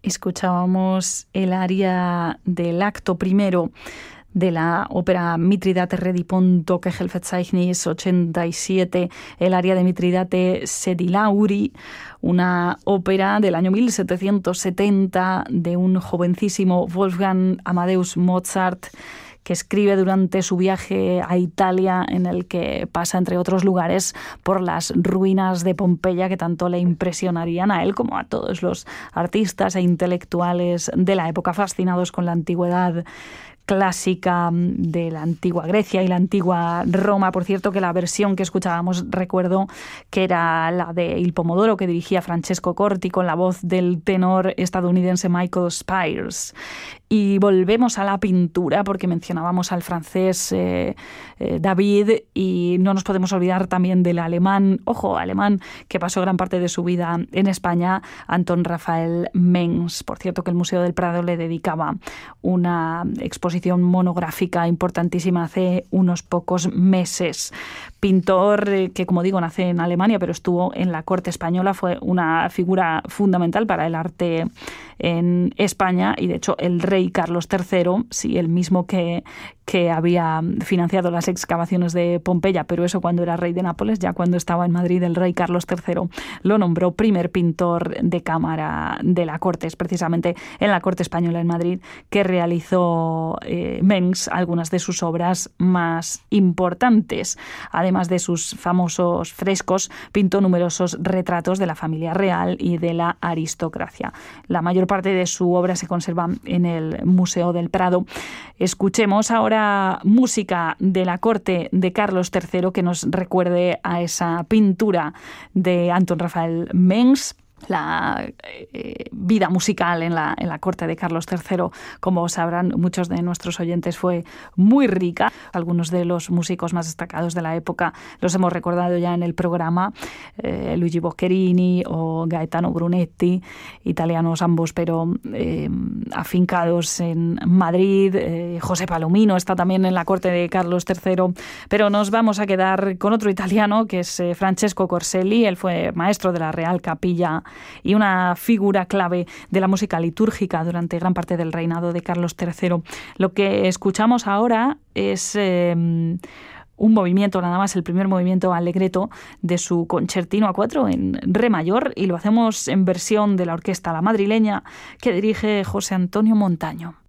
Escuchábamos el aria del acto primero de la ópera Mithridate Rediponto Kegelverzeichnis 87, el aria de Mithridate Sedi Lauri, una ópera del año 1770 de un jovencísimo Wolfgang Amadeus Mozart, que escribe durante su viaje a Italia, en el que pasa, entre otros lugares, por las ruinas de Pompeya, que tanto le impresionarían a él como a todos los artistas e intelectuales de la época, fascinados con la antigüedad clásica de la antigua Grecia y la antigua Roma. Por cierto, que la versión que escuchábamos, recuerdo que era la de Il Pomodoro, que dirigía Francesco Corti, con la voz del tenor estadounidense Michael Spires. Y volvemos a la pintura, porque mencionábamos al francés David, y no nos podemos olvidar también del alemán, alemán, que pasó gran parte de su vida en España, Anton Raphael Mengs. Por cierto, que el Museo del Prado le dedicaba una exposición monográfica importantísima hace unos pocos meses. Pintor que, como digo, nace en Alemania, pero estuvo en la corte española, fue una figura fundamental para el arte en España, y de hecho el rey Carlos III, sí, el mismo que había financiado las excavaciones de Pompeya, pero eso cuando era rey de Nápoles. Ya cuando estaba en Madrid, el rey Carlos III lo nombró primer pintor de cámara de la corte. Es precisamente en la corte española en Madrid que realizó Mengs algunas de sus obras más importantes. Además de sus famosos frescos, pintó numerosos retratos de la familia real y de la aristocracia. La mayor parte de su obra se conserva en el Museo del Prado. Escuchemos ahora música de la corte de Carlos III que nos recuerde a esa pintura de Anton Raphael Mengs. La vida musical en la corte de Carlos III, como sabrán muchos de nuestros oyentes, fue muy rica. Algunos de los músicos más destacados de la época los hemos recordado ya en el programa, Luigi Boccherini o Gaetano Brunetti, italianos ambos, pero afincados en Madrid. José Palomino está también en la corte de Carlos III, pero nos vamos a quedar con otro italiano, que es Francesco Corselli. Él fue maestro de la Real Capilla y una figura clave de la música litúrgica durante gran parte del reinado de Carlos III. Lo que escuchamos ahora es un movimiento, nada más, el primer movimiento allegretto de su concertino a 4 en re mayor, y lo hacemos en versión de la orquesta La Madrileña, que dirige José Antonio Montaño.